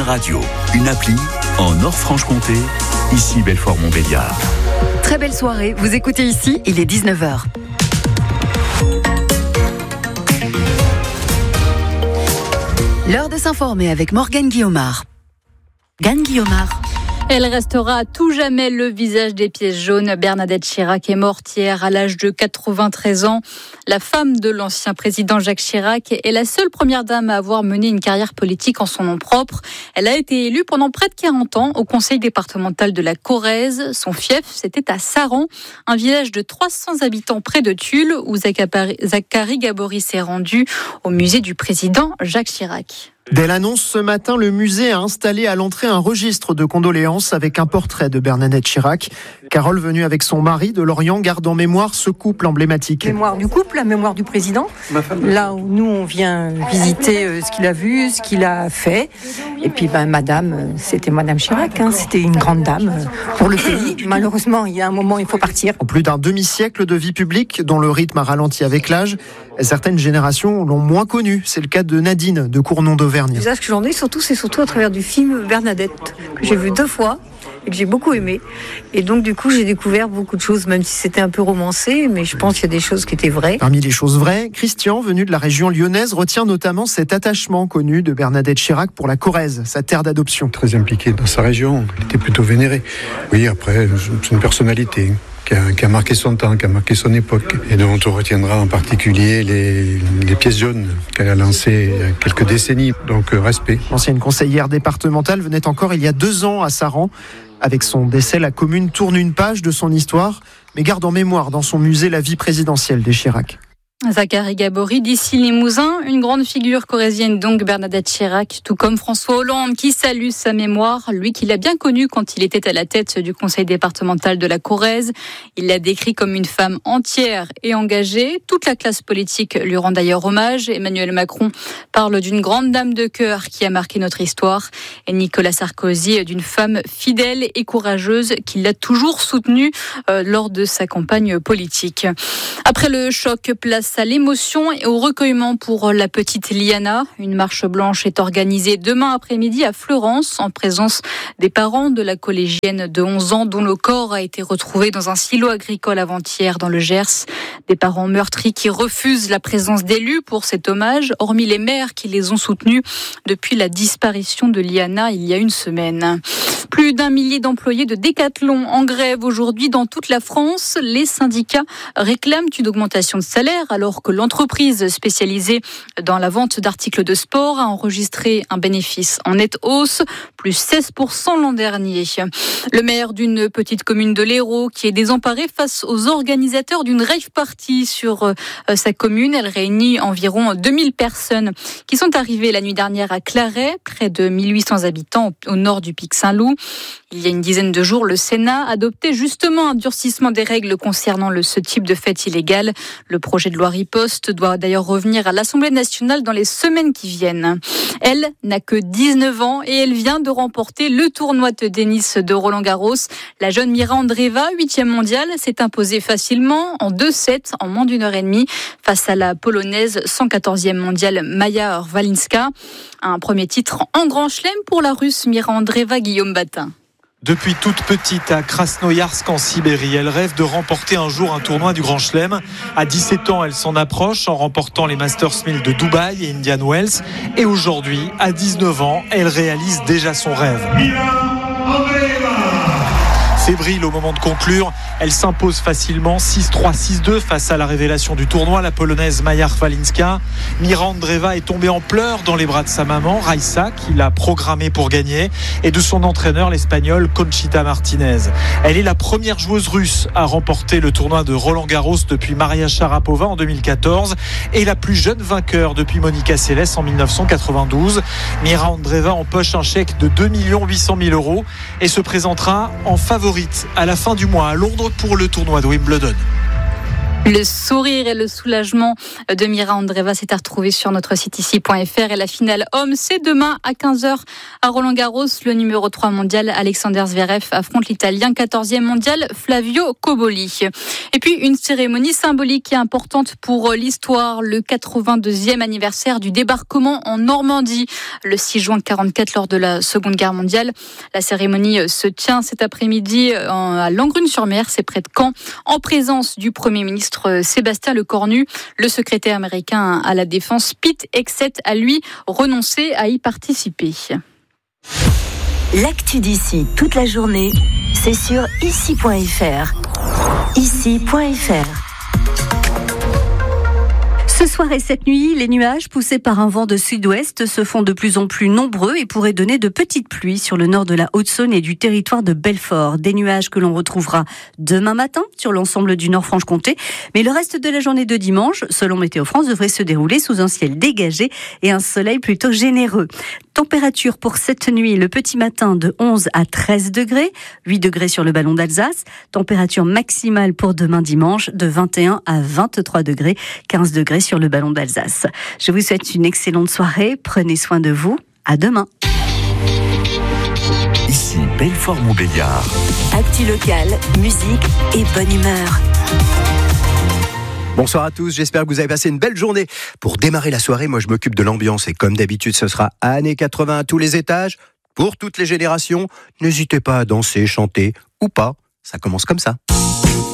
radio, une appli en Nord-Franche-Comté, ici Belfort-Montbéliard. Très belle soirée, vous écoutez ici, il est 19h. L'heure de s'informer avec Morgane Guillaumard. Elle restera à tout jamais le visage des pièces jaunes. Bernadette Chirac est morte hier à l'âge de 93 ans. La femme de l'ancien président Jacques Chirac est la seule première dame à avoir mené une carrière politique en son nom propre. Elle a été élue pendant près de 40 ans au conseil départemental de la Corrèze. Son fief, c'était à Saran, un village de 300 habitants près de Tulle, où Zacharie Gabory s'est rendu au musée du président Jacques Chirac. Dès l'annonce ce matin, le musée a installé à l'entrée un registre de condoléances avec un portrait de Bernadette Chirac. Carole, venue avec son mari de Lorient, garde en mémoire ce couple emblématique. Mémoire du couple, la mémoire du président. Là où nous, on vient visiter ce qu'il a vu, ce qu'il a fait. Et puis, madame, c'était Madame Chirac. C'était une grande dame pour le pays. Malheureusement, il y a un moment, il faut partir. En plus d'un demi-siècle de vie publique, dont le rythme a ralenti avec l'âge, certaines générations l'ont moins connue. C'est le cas de Nadine, de Cournon d'Auvergne. Le visage que j'en ai, c'est surtout à travers du film Bernadette, que j'ai vu 2 fois et que j'ai beaucoup aimé. Et donc, du coup, j'ai découvert beaucoup de choses, même si c'était un peu romancé, mais je pense qu'il y a des choses qui étaient vraies. Parmi les choses vraies, Christian, venu de la région lyonnaise, retient notamment cet attachement connu de Bernadette Chirac pour la Corrèze, sa terre d'adoption. Très impliqué dans sa région, il était plutôt vénéré. Oui, après, c'est une personnalité qui a marqué son temps, qui a marqué son époque, et dont on retiendra en particulier les pièces jaunes qu'elle a lancées il y a quelques décennies, donc respect. L'ancienne conseillère départementale venait encore il y a 2 ans à Saran. Avec son décès, la commune tourne une page de son histoire, mais garde en mémoire dans son musée la vie présidentielle des Chirac. Zacharie Gabory d'ici Limousin, une grande figure corrézienne donc, Bernadette Chirac, tout comme François Hollande qui salue sa mémoire, lui qui l'a bien connu quand il était à la tête du conseil départemental de la Corrèze. Il l'a décrit comme une femme entière et engagée. Toute la classe politique lui rend d'ailleurs hommage. Emmanuel Macron parle d'une grande dame de cœur qui a marqué notre histoire, et Nicolas Sarkozy d'une femme fidèle et courageuse qui l'a toujours soutenue lors de sa campagne politique. Après le choc, place à l'émotion et au recueillement pour la petite Liana. Une marche blanche est organisée demain après-midi à Fleurance en présence des parents de la collégienne de 11 ans dont le corps a été retrouvé dans un silo agricole avant-hier dans le Gers. Des parents meurtris qui refusent la présence d'élus pour cet hommage, hormis les maires qui les ont soutenus depuis la disparition de Liana il y a une semaine. Plus d'1 millier d'employés de Décathlon en grève aujourd'hui dans toute la France. Les syndicats réclament une augmentation de salaire alors que l'entreprise spécialisée dans la vente d'articles de sport a enregistré un bénéfice en nette hausse, plus 16% l'an dernier. Le maire d'une petite commune de l'Hérault qui est désemparé face aux organisateurs d'une rave party sur sa commune. Elle réunit environ 2000 personnes qui sont arrivées la nuit dernière à Claret, près de 1800 habitants au nord du Pic Saint-Loup. Il y a une dizaine de jours, le Sénat adoptait justement un durcissement des règles concernant ce type de fête illégale. Le projet de loi riposte doit d'ailleurs revenir à l'Assemblée nationale dans les semaines qui viennent. Elle n'a que 19 ans et elle vient de remporter le tournoi de tennis de Roland-Garros. La jeune Mira Andreeva, 8e mondiale, s'est imposée facilement en 2-7 en moins d'1 heure et demie face à la polonaise 114e mondiale Maja Walinska. Un premier titre en grand chelem pour la russe Mira Andreeva, Guillaume Batin. Depuis toute petite à Krasnoïarsk en Sibérie, elle rêve de remporter un jour un tournoi du Grand Chelem. À 17 ans, elle s'en approche en remportant les Masters 1000 de Dubaï et Indian Wells. Et aujourd'hui, à 19 ans, elle réalise déjà son rêve. Fébrile au moment de conclure, elle s'impose facilement 6-3, 6-2 face à la révélation du tournoi, la polonaise Maja Walinska. Mira Andreeva est tombée en pleurs dans les bras de sa maman, Raissa, qui l'a programmée pour gagner, et de son entraîneur, l'espagnol Conchita Martinez. Elle est la première joueuse russe à remporter le tournoi de Roland-Garros depuis Maria Sharapova en 2014 et la plus jeune vainqueur depuis Monica Seles en 1992. Mira Andreeva empoche un chèque de 2 800 000 € et se présentera en favorite à la fin du mois à Londres pour le tournoi de Wimbledon. Le sourire et le soulagement de Mira Andreeva s'est à retrouver sur notre site ici.fr. Et la finale homme, c'est demain à 15h à Roland-Garros. Le numéro 3 mondial, Alexander Zverev, affronte l'Italien 14e mondial, Flavio Cobolli. Et puis une cérémonie symbolique et importante pour l'histoire, le 82e anniversaire du débarquement en Normandie, le 6 juin 1944 lors de la Seconde Guerre mondiale. La cérémonie se tient cet après-midi à Langrune-sur-Mer, c'est près de Caen, en présence du Premier ministre Sébastien Lecornu. Le secrétaire américain à la Défense, Pete Hegseth, a lui renoncé à y participer. L'actu d'ici toute la journée, c'est sur ici.fr. Ici.fr. Ce soir et cette nuit, les nuages poussés par un vent de sud-ouest se font de plus en plus nombreux et pourraient donner de petites pluies sur le nord de la Haute-Saône et du territoire de Belfort. Des nuages que l'on retrouvera demain matin sur l'ensemble du Nord-Franche-Comté. Mais le reste de la journée de dimanche, selon Météo France, devrait se dérouler sous un ciel dégagé et un soleil plutôt généreux. Température pour cette nuit, le petit matin de 11 à 13 degrés, 8 degrés sur le ballon d'Alsace. Température maximale pour demain dimanche de 21 à 23 degrés, 15 degrés sur le ballon d'Alsace. Je vous souhaite une excellente soirée. Prenez soin de vous. À demain. Ici, Belfort-Montbéliard. Actu locale, musique et bonne humeur. Bonsoir à tous, j'espère que vous avez passé une belle journée. Pour démarrer la soirée, moi je m'occupe de l'ambiance et comme d'habitude ce sera années 80 à tous les étages, pour toutes les générations. N'hésitez pas à danser, chanter ou pas, ça commence comme ça.